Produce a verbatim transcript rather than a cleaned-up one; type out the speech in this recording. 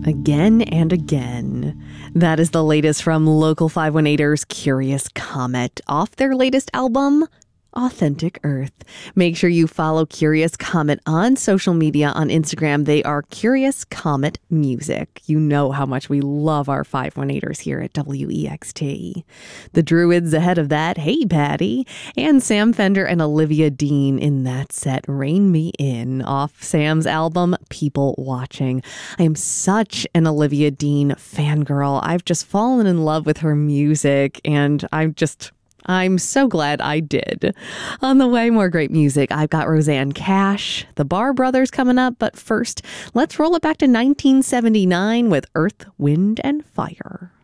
Again and again. That is the latest from Local five one eighters Curious Comet off their latest album, Authentic Earth. Make sure you follow Curious Comet on social media. On Instagram, they are Curious Comet Music. You know how much we love our five one eighters here at W E X T. The Druids ahead of that, Hey Patty, and Sam Fender and Olivia Dean in that set, Rein Me In, off Sam's album, People Watching. I am such an Olivia Dean fangirl. I've just fallen in love with her music, and I'm just... I'm so glad I did. On the way, more great music. I've got Rosanne Cash, the Barr Brothers coming up. But first, let's roll it back to nineteen seventy-nine with Earth, Wind, and Fire.